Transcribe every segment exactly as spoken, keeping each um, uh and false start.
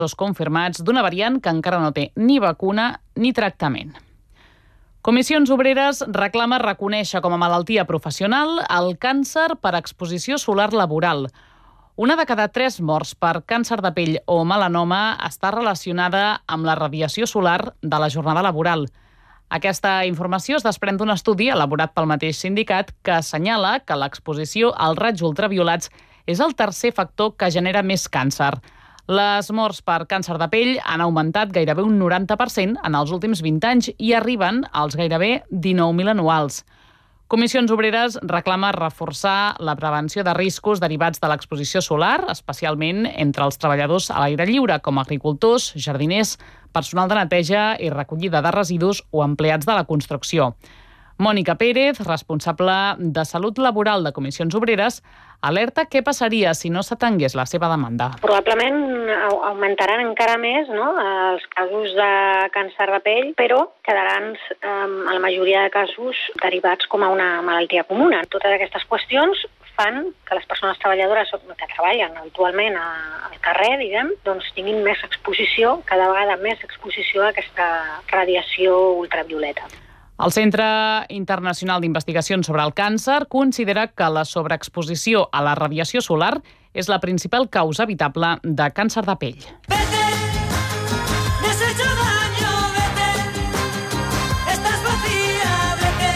casos confirmats d'una variant que encara no té ni vacuna ni tractament. Comissions Obreres reclama reconèixer com a malaltia professional el càncer per exposició solar laboral. Una de cada tres morts per càncer de pell o melanoma està relacionada amb la radiació solar de la jornada laboral. Aquesta informació es desprèn d'un estudi elaborat pel mateix sindicat que assenyala que l'exposició als raigs ultraviolats és el tercer factor que genera més càncer. Les morts per càncer de pell han augmentat gairebé un noranta per cent en els últims vint anys i arriben als gairebé dinou mil anuals. Comissions Obreres reclama reforçar la prevenció de riscos derivats de l'exposició solar, especialment entre els treballadors a l'aire lliure, com agricultors, jardiners, personal de neteja i recollida de residus o empleats de la construcció. Mònica Pérez, responsable de Salut Laboral de Comissions Obreres, alerta què passaria si no s'atengués la seva demanda. Probablement augmentaran encara més, no?, els casos de càncer de pell, però quedaran en la majoria de casos derivats com a una malaltia comuna. Totes aquestes qüestions fan que les persones treballadores que treballen habitualment al carrer, diguem, doncs tinguin més exposició, cada vegada més exposició a aquesta radiació ultravioleta. El Centre Internacional d'Investigacions sobre el Càncer considera que la sobreexposició a la radiació solar és la principal causa evitable de càncer de pell. Vete, me has hecho daño, vete, estás vacía, vete,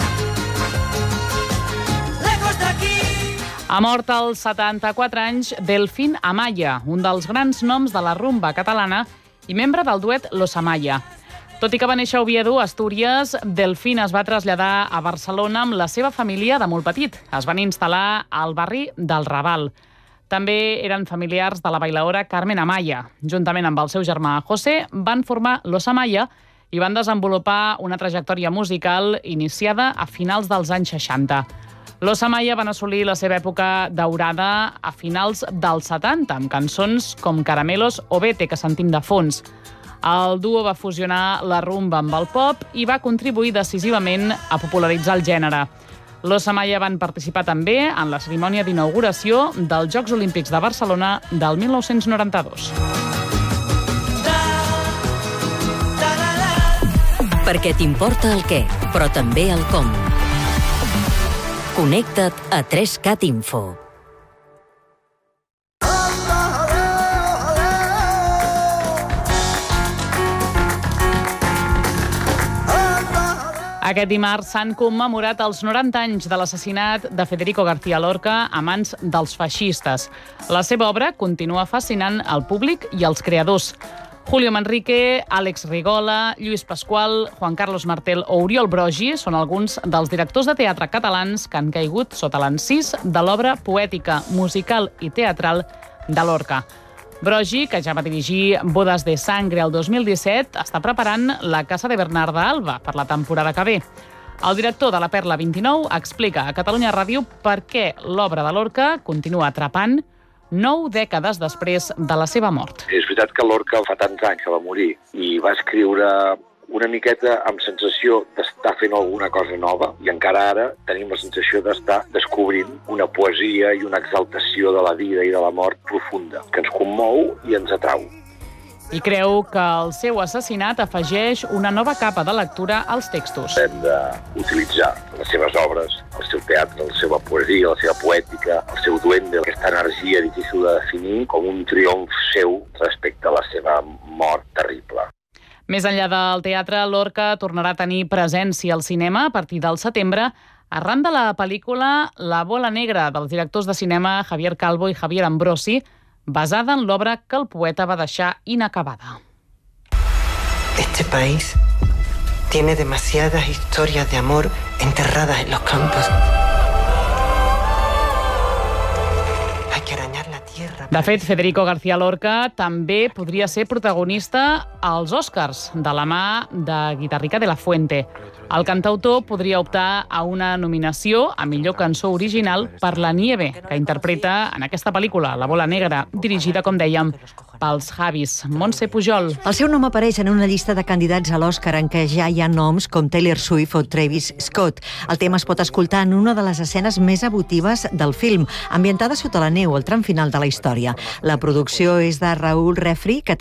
lejos de aquí. Ha mort als setanta-quatre anys Delfín Amaya, un dels grans noms de la rumba catalana i membre del duet Los Amaya. Tot i que va néixer a Oviedo, Astúries, Delfín es va traslladar a Barcelona amb la seva família de molt petit. Es van instal·lar al barri del Raval. També eren familiars de la bailaora Carmen Amaya. Juntament amb el seu germà José, van formar Los Amaya i van desenvolupar una trajectòria musical iniciada a finals dels anys seixanta. Los Amaya van assolir la seva època daurada a finals dels setanta, amb cançons com Caramelos o Vete, que sentim de fons. El duo va fusionar la rumba amb el pop i va contribuir decisivament a popularitzar el gènere. Los Amaya van participar també en la cerimònia d'inauguració dels Jocs Olímpics de Barcelona del mil nou-cents noranta-dos. Perquè t'importa el què, però també el com. Connecta't a tres cat Info. Aquest dimarts s'han commemorat els noranta anys de l'assassinat de Federico García Lorca a mans dels feixistes. La seva obra continua fascinant el públic i els creadors. Julio Manrique, Àlex Rigola, Lluís Pasqual, Juan Carlos Martel o Oriol Brogi són alguns dels directors de teatre catalans que han caigut sota l'encís de l'obra poètica, musical i teatral de Lorca. Brogi, que ja va dirigir Bodas de Sangre el dos mil disset, està preparant La Casa de Bernarda Alba per la temporada que ve. El director de La Perla vint-i-nou explica a Catalunya Ràdio per què l'obra de Lorca continua atrapant nou dècades després de la seva mort. És veritat que Lorca fa tants anys que va morir i va escriure una miqueta amb sensació d'estar fent alguna cosa nova i encara ara tenim la sensació d'estar descobrint una poesia i una exaltació de la vida i de la mort profunda, que ens commou i ens atrau. I creu que el seu assassinat afegeix una nova capa de lectura als textos. Hem d'utilitzar les seves obres, el seu teatre, la seva poesia, la seva poètica, el seu duende, aquesta energia difícil de definir com un triomf seu respecte a la seva mort terrible. Més enllà del teatre, Lorca tornarà a tenir presència al cinema a partir del setembre arran de la pel·lícula La bola negra dels directors de cinema Javier Calvo i Javier Ambrosi, basada en l'obra que el poeta va deixar inacabada. Este país tiene demasiadas historias de amor enterradas en los campos. Hay que arañar la tierra. De fet, Federico García Lorca també podria ser protagonista als Oscars, de la mà de Guitarrica de la Fuente. El cantautor podria optar a una nominació a millor cançó original per La Nieve, que interpreta en aquesta pel·lícula, La bola negra, dirigida, com dèiem, pels Javis. Montse Pujol. El seu nom apareix en una llista de candidats a l'Oscar en què ja hi ha noms com Taylor Swift o Travis Scott. El tema es pot escoltar en una de les escenes més emotives del film, ambientada sota la neu al tram final de la història. Itàlia. La producció és de Raül Refri, que